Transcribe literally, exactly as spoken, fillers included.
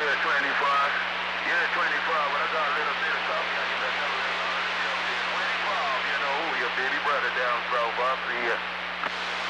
Yeah, twenty-five. Yeah, twenty-five, but I got a little bit of something. I can let know. twenty-five, you know, your baby brother down south, I see ya.